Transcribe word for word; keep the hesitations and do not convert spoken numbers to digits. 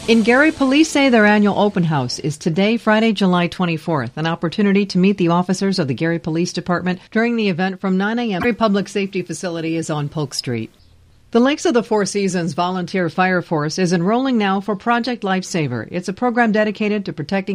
In Gary, police say their annual open house is today, Friday, July twenty-fourth, an opportunity to meet the officers of the Gary Police Department during the event from nine a.m. Gary Public Safety Facility is on Polk Street. The Lakes of the Four Seasons Volunteer Fire Force is enrolling now for Project Lifesaver. It's a program dedicated to protecting